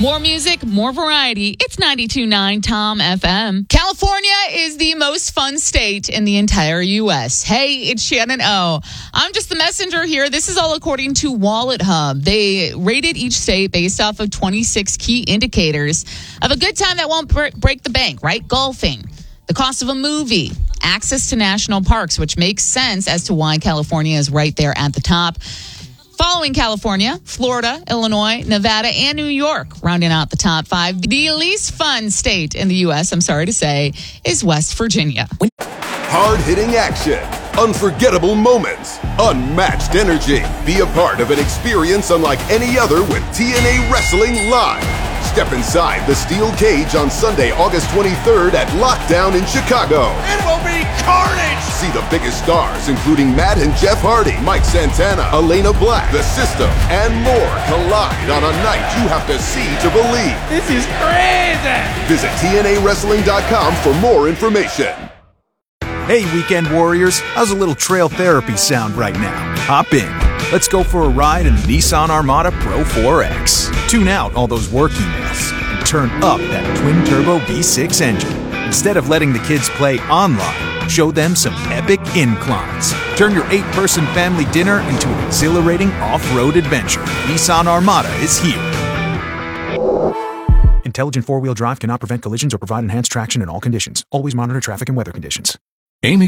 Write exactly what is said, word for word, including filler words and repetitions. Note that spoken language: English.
More music, more variety. It's ninety-two point nine Tom F M. California is the most fun state in the entire U S. Hey, it's Shannon O. I'm just the messenger here. This is all according to Wallet Hub. They rated each state based off of twenty-six key indicators of a good time that won't break the bank, right? Golfing, the cost of a movie, access to national parks, which makes sense as to why California is right there at the top. Following California, Florida, Illinois, Nevada, and New York, rounding out the top five. The least fun state in the U S, I'm sorry to say, is West Virginia. Hard-hitting action, unforgettable moments, unmatched energy. Be a part of an experience unlike any other with T N A Wrestling Live. Step inside the steel cage on Sunday, August twenty-third at Lockdown in Chicago. It will be carnage! See the biggest stars, including Matt and Jeff Hardy, Mike Santana, Elena Black, The System, and more collide on a night you have to see to believe. This is crazy! Visit T N A wrestling dot com for more information. Hey, Weekend Warriors, how's a little trail therapy sound right now? Hop in. Let's go for a ride in the Nissan Armada Pro four X. Tune out all those work emails and turn up that twin-turbo V six engine. Instead of letting the kids play online, show them some epic inclines. Turn your eight-person family dinner into an exhilarating off-road adventure. Nissan Armada is here. Intelligent four-wheel drive cannot prevent collisions or provide enhanced traction in all conditions. Always monitor traffic and weather conditions. Amy